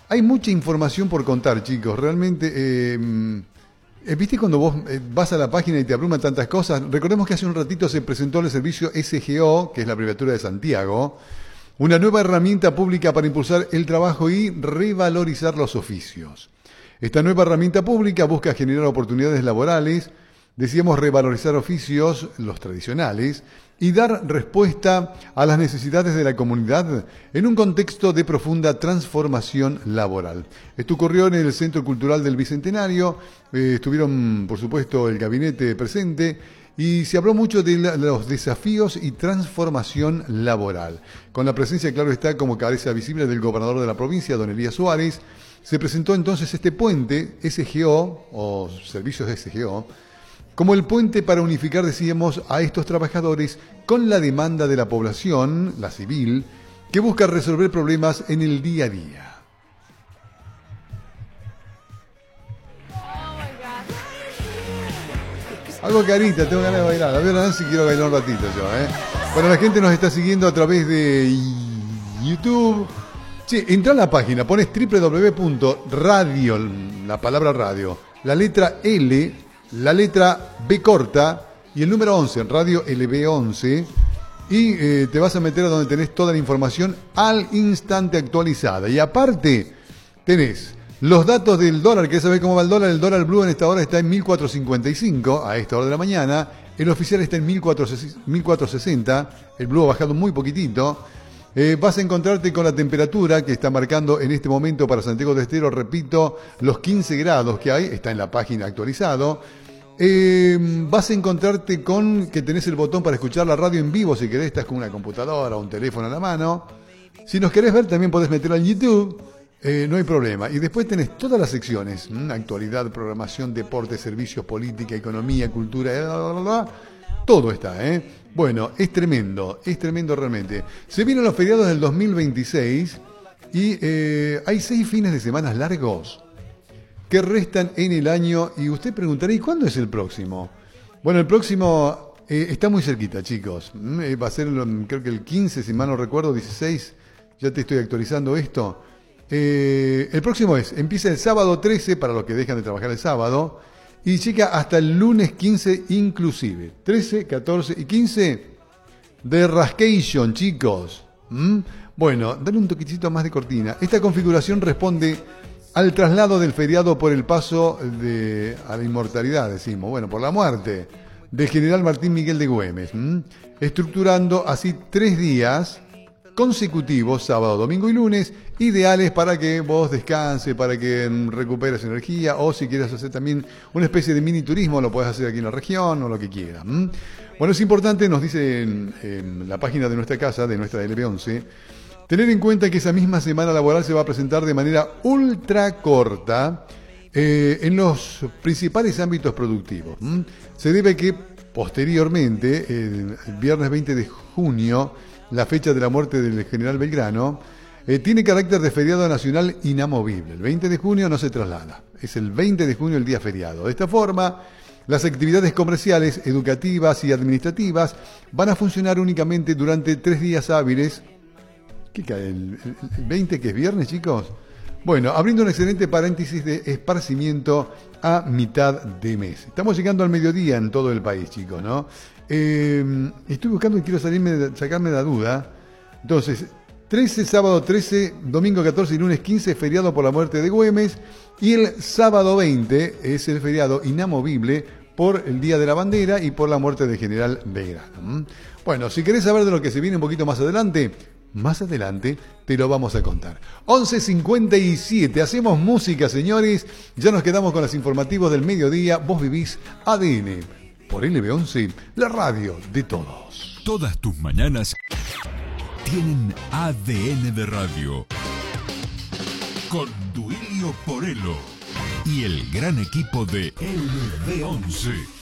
Hay mucha información por contar, chicos. Realmente, ¿viste cuando vos vas a la página y te abruman tantas cosas? Recordemos que hace un ratito se presentó el servicio SGO, que es la abreviatura de Santiago, una nueva herramienta pública para impulsar el trabajo y revalorizar los oficios. Esta nueva herramienta pública busca generar oportunidades laborales, decíamos revalorizar oficios, los tradicionales, y dar respuesta a las necesidades de la comunidad en un contexto de profunda transformación laboral. Esto ocurrió en el Centro Cultural del Bicentenario, estuvieron, por supuesto, el gabinete presente, y se habló mucho de los desafíos y transformación laboral. Con la presencia, claro está, como cabeza visible del gobernador de la provincia, don Elías Suárez, se presentó entonces este puente SGO, o servicios SGO, como el puente para unificar, decíamos, a estos trabajadores con la demanda de la población, la civil, que busca resolver problemas en el día a día. Algo carita, tengo ganas de bailar. A ver, Nancy, quiero bailar un ratito yo, Bueno, la gente nos está siguiendo a través de YouTube. Sí, entra a la página, pones www.radio, la palabra radio, la letra L, la letra B corta y el número 11, Radio LB11, y te vas a meter a donde tenés toda la información al instante actualizada. Y aparte, tenés los datos del dólar. ¿Querés saber cómo va el dólar blue en esta hora está en 1455 a esta hora de la mañana, el oficial está en 1460, el blue ha bajado muy poquitito. Vas a encontrarte con la temperatura que está marcando en este momento para Santiago del Estero, repito, los 15 grados que hay, está en la página actualizado. Vas a encontrarte con que tenés el botón para escuchar la radio en vivo, si querés, estás con una computadora o un teléfono en la mano. Si nos querés ver, también podés meterlo en YouTube, no hay problema. Y después tenés todas las secciones, actualidad, programación, deporte, servicios, política, economía, cultura, bla, bla, bla, bla. Todo está, Bueno, es tremendo realmente. Se vienen los feriados del 2026 y hay 6 fines de semana largos que restan en el año, y usted preguntará, ¿y cuándo es el próximo? Bueno, el próximo está muy cerquita, chicos. Va a ser, creo que el 15, si mal no recuerdo, 16, ya te estoy actualizando esto. El próximo empieza el sábado 13, para los que dejan de trabajar el sábado, y llega hasta el lunes 15 inclusive. 13, 14 y 15 de Rascation, chicos. Bueno, dale un toquecito más de cortina. Esta configuración responde al traslado del feriado por el paso a la inmortalidad, decimos, bueno, por la muerte del general Martín Miguel de Güemes, estructurando así 3 días consecutivos, sábado, domingo y lunes, ideales para que vos descanses, para que recuperes energía, o si quieres hacer también una especie de mini turismo, lo puedes hacer aquí en la región o lo que quieras. Bueno, es importante, nos dice en la página de nuestra casa, de nuestra LB11, tener en cuenta que esa misma semana laboral se va a presentar de manera ultra corta en los principales ámbitos productivos. Se debe que posteriormente, el viernes 20 de junio, la fecha de la muerte del general Belgrano, tiene carácter de feriado nacional inamovible. El 20 de junio no se traslada. Es el 20 de junio el día feriado. De esta forma, las actividades comerciales, educativas y administrativas van a funcionar únicamente durante 3 días hábiles. ¿Qué cae? ¿El 20 que es viernes, chicos? Bueno, abriendo un excelente paréntesis de esparcimiento a mitad de mes. Estamos llegando al mediodía en todo el país, chicos, ¿no? Estoy buscando y quiero sacarme la duda. Entonces, 13, sábado 13, domingo 14 y lunes 15, feriado por la muerte de Güemes. Y el sábado 20 es el feriado inamovible por el Día de la Bandera y por la muerte del general Belgrano. Bueno, si querés saber de lo que se viene un poquito más adelante te lo vamos a contar. 11:57, hacemos música, señores. Ya nos quedamos con los informativos del mediodía. Vos vivís ADN por LB11, la radio de todos. Todas tus mañanas tienen ADN de radio. Con Duilio Porello y el gran equipo de LB11.